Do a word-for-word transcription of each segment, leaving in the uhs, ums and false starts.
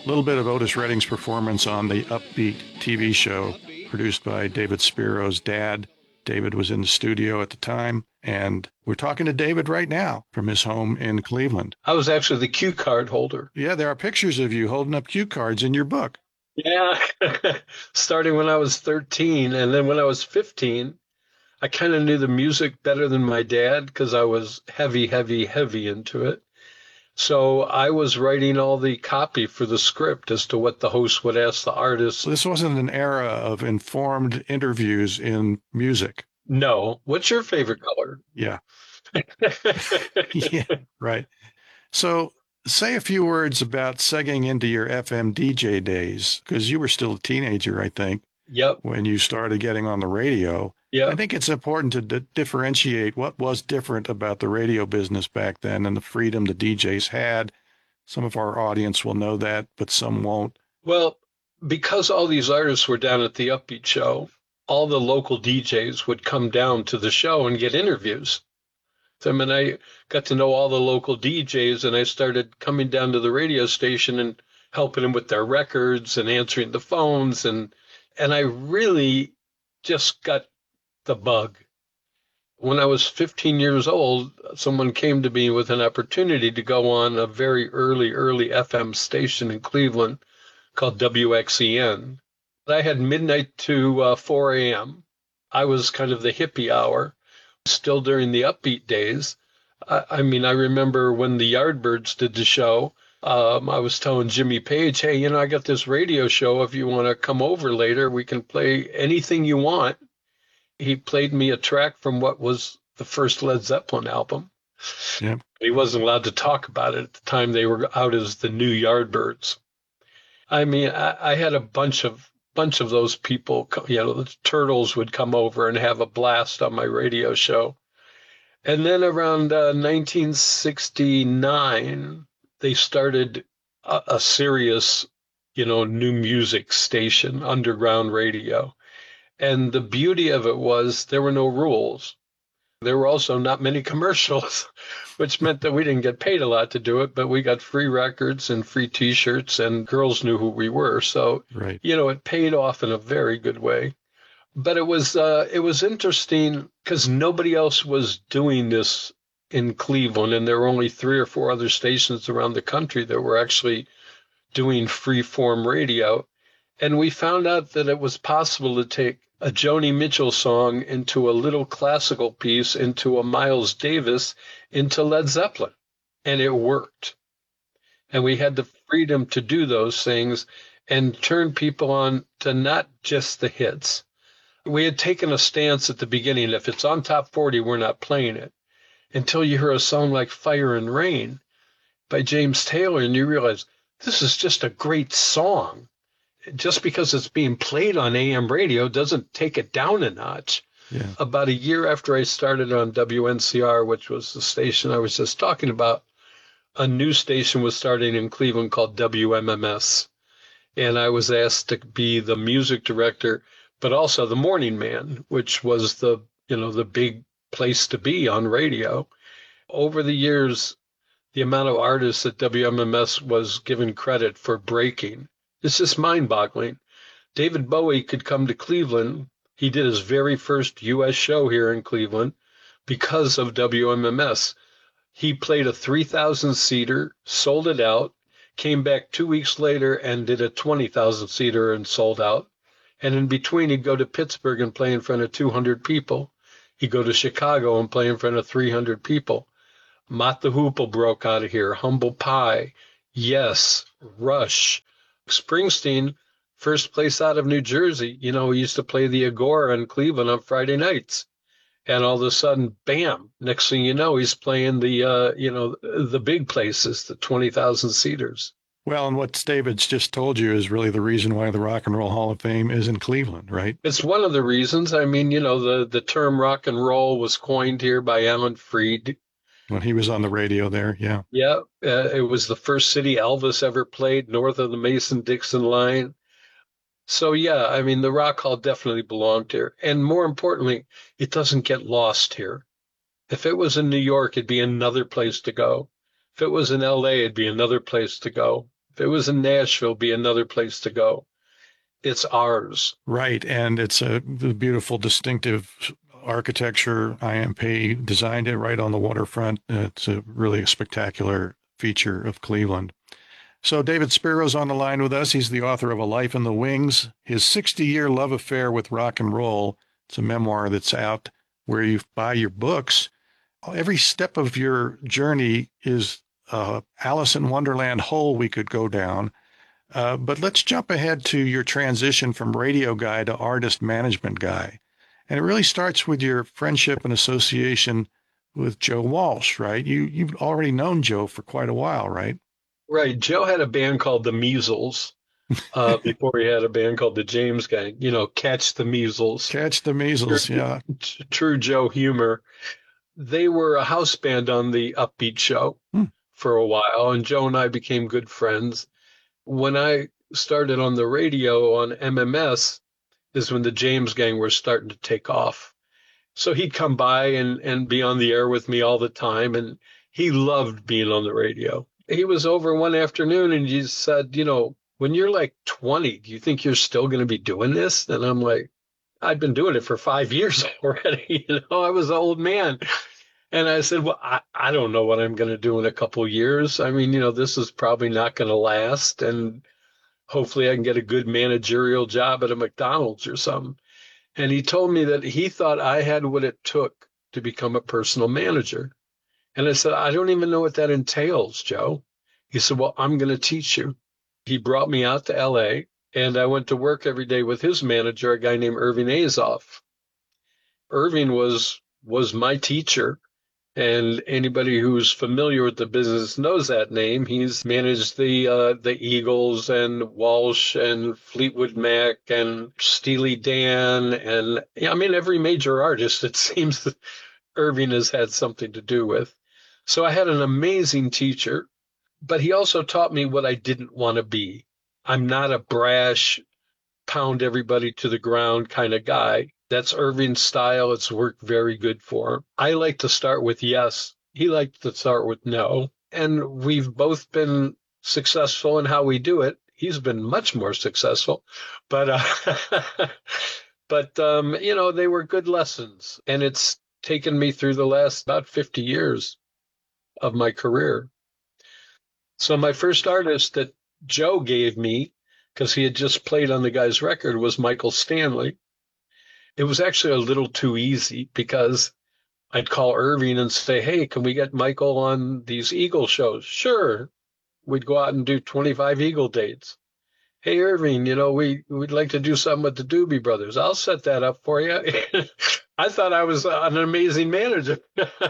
little bit of Otis Redding's performance on the Upbeat T V show produced by David Spiro's dad. David was in the studio at the time, and we're talking to David right now from his home in Cleveland. I was actually the cue card holder. Yeah, there are pictures of you holding up cue cards in your book. Yeah, starting when I was thirteen, and then when I was fifteen, I kind of knew the music better than my dad because I was heavy, heavy, heavy into it. So I was writing all the copy for the script as to what the host would ask the artist. So this wasn't an era of informed interviews in music. No. What's your favorite color? Yeah. Yeah, right. So say a few words about segging into your F M D J days, because you were still a teenager, I think. Yep. When you started getting on the radio. Yeah. I think it's important to d- differentiate what was different about the radio business back then and the freedom the D Js had. Some of our audience will know that, but some won't. Well, because all these artists were down at the Upbeat show, all the local D Js would come down to the show and get interviews. I mean, I got to know all the local D Js, and I started coming down to the radio station and helping them with their records and answering the phones. And, and I really just got the bug. When I was fifteen years old, someone came to me with an opportunity to go on a very early, early F M station in Cleveland called W X E N. I had midnight to uh, four a.m. I was kind of the hippie hour, still during the Upbeat days. I, I mean, I remember when the Yardbirds did the show, um, I was telling Jimmy Page, hey, you know, I got this radio show. If you want to come over later, we can play anything you want. He played me a track from what was the first Led Zeppelin album. Yep. He wasn't allowed to talk about it at the time. They were out as the new Yardbirds. I mean, I, I had a bunch of bunch of those people. You know, the Turtles would come over and have a blast on my radio show. And then around uh, nineteen sixty-nine, they started a, a serious, you know, new music station, underground radio. And the beauty of it was there were no rules. There were also not many commercials, which meant that we didn't get paid a lot to do it, but we got free records and free T-shirts, and girls knew who we were. So, right. You know, it paid off in a very good way. But it was uh, it was interesting because nobody else was doing this in Cleveland, and there were only three or four other stations around the country that were actually doing free-form radio. And we found out that it was possible to take a Joni Mitchell song into a little classical piece, into a Miles Davis, into Led Zeppelin. And it worked. And we had the freedom to do those things and turn people on to not just the hits. We had taken a stance at the beginning, if it's on top forty, we're not playing it. Until you hear a song like Fire and Rain by James Taylor, and you realize this is just a great song. Just because it's being played on A M radio doesn't take it down a notch. Yeah. About a year after I started on W N C R, which was the station I was just talking about, a new station was starting in Cleveland called W M M S. And I was asked to be the music director, but also the morning man, which was the, you know, the big place to be on radio. Over the years, the amount of artists that W M M S was given credit for breaking, it's just mind-boggling. David Bowie could come to Cleveland. He did his very first U S show here in Cleveland because of W M M S. He played a three thousand seater, sold it out, came back two weeks later and did a twenty thousand seater and sold out. And in between, he'd go to Pittsburgh and play in front of two hundred people. He'd go to Chicago and play in front of three hundred people. Mott the Hoople broke out of here, Humble Pie, Yes, Rush. Springsteen, first place out of New Jersey. You know, he used to play the Agora in Cleveland on Friday nights. And all of a sudden, bam, next thing you know, he's playing the, uh, you know, the big places, the twenty thousand seaters. Well, and what David's just told you is really the reason why the Rock and Roll Hall of Fame is in Cleveland, right? It's one of the reasons. I mean, you know, the, the term rock and roll was coined here by Alan Freed. When he was on the radio there, yeah. Yeah, uh, it was the first city Elvis ever played, north of the Mason-Dixon line. So, yeah, I mean, the Rock Hall definitely belonged here. And more importantly, it doesn't get lost here. If it was in New York, it'd be another place to go. If it was in L A, it'd be another place to go. If it was in Nashville, it'd be another place to go. It's ours. Right. And it's a beautiful, distinctive architecture. I M P designed it right on the waterfront. It's a really a spectacular feature of Cleveland. So David Spiro's on the line with us. He's the author of A Life in the Wings, his sixty-year love affair with rock and roll. It's a memoir that's out where you buy your books. Every step of your journey is uh, Alice in Wonderland hole we could go down. Uh, but let's jump ahead to your transition from radio guy to artist management guy. And it really starts with your friendship and association with Joe Walsh, right? You, you've already known Joe for quite a while, right? Right. Joe had a band called the Measles uh, before he had a band called the James Gang. You know, catch the measles. Catch the measles, true, yeah. True Joe humor. They were a house band on the Upbeat show hmm. for a while, and Joe and I became good friends. When I started on the radio on M M S is when the James Gang were starting to take off. So he'd come by and, and be on the air with me all the time, and he loved being on the radio. He was over one afternoon and he said, you know, when you're like twenty, do you think you're still going to be doing this? And I'm like, I've been doing it for five years already. You know, I was an old man. And I said, well, I, I don't know what I'm going to do in a couple of years. I mean, you know, this is probably not going to last. And hopefully I can get a good managerial job at a McDonald's or something. And he told me that he thought I had what it took to become a personal manager. And I said, I don't even know what that entails, Joe. He said, well, I'm going to teach you. He brought me out to L A, and I went to work every day with his manager, a guy named Irving Azoff. Irving was was my teacher, and anybody who's familiar with the business knows that name. He's managed the uh, the Eagles and Walsh and Fleetwood Mac and Steely Dan, and I mean every major artist it seems that Irving has had something to do with. So I had an amazing teacher, but he also taught me what I didn't want to be. I'm not a brash, pound everybody to the ground kind of guy. That's Irving's style. It's worked very good for him. I like to start with yes. He liked to start with no. And we've both been successful in how we do it. He's been much more successful. But, uh, but um, you know, they were good lessons. And it's taken me through the last about fifty years of my career. So my first artist that Joe gave me, because he had just played on the guy's record, was Michael Stanley. It was actually a little too easy because I'd call Irving and say, hey, can we get Michael on these Eagle shows? Sure. We'd go out and do twenty-five Eagle dates. Hey, Irving, you know, we, we'd like to do something with the Doobie Brothers. I'll set that up for you. I thought I was an amazing manager.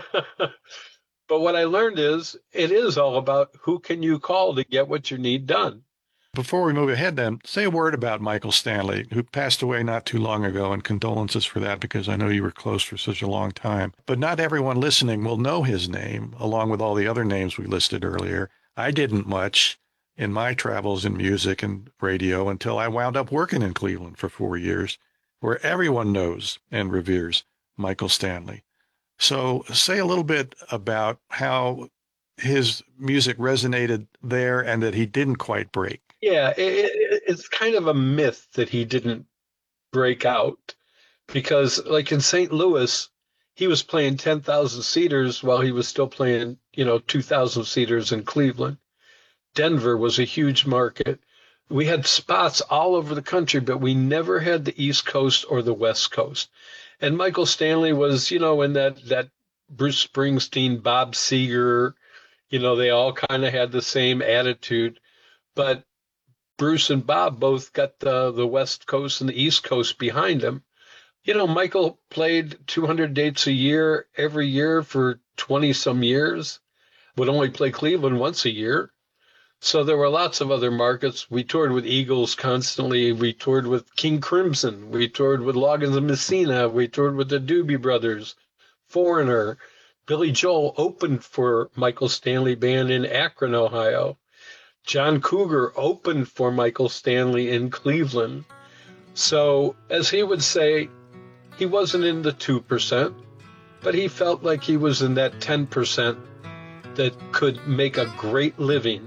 But what I learned is it is all about who can you call to get what you need done. Before we move ahead then, say a word about Michael Stanley, who passed away not too long ago, and condolences for that because I know you were close for such a long time. But not everyone listening will know his name, along with all the other names we listed earlier. I didn't much in my travels in music and radio until I wound up working in Cleveland for four years, where everyone knows and reveres Michael Stanley. So say a little bit about how his music resonated there and that he didn't quite break. Yeah, it, it, it's kind of a myth that he didn't break out because, like in Saint Louis, he was playing ten thousand seaters while he was still playing, you know, two thousand seaters in Cleveland. Denver was a huge market. We had spots all over the country, but we never had the East Coast or the West Coast. And Michael Stanley was, you know, in that, that Bruce Springsteen, Bob Seger, you know, they all kind of had the same attitude. But Bruce and Bob both got the, the West Coast and the East Coast behind them. You know, Michael played two hundred dates a year every year for twenty some years, would only play Cleveland once a year. So there were lots of other markets. We toured with Eagles constantly. We toured with King Crimson. We toured with Loggins and Messina. We toured with the Doobie Brothers, Foreigner. Billy Joel opened for Michael Stanley Band in Akron, Ohio. John Cougar opened for Michael Stanley in Cleveland. So, as he would say, he wasn't in the two percent, but he felt like he was in that ten percent that could make a great living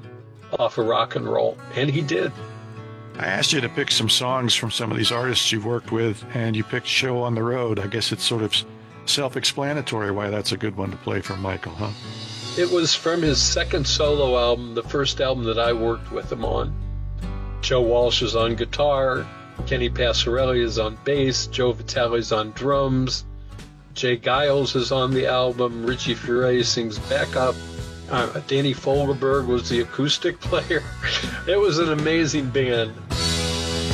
off of rock and roll, and he did. I asked you to pick some songs from some of these artists you've worked with, and you picked Show on the Road. I guess it's sort of self-explanatory why that's a good one to play for Michael, huh? It was from his second solo album, the first album that I worked with him on. Joe Walsh is on guitar, Kenny Passarelli is on bass, Joe Vitale's on drums, Jay Giles is on the album, Richie Furay sings backup, uh, Danny Fogelberg was the acoustic player. It was an amazing band.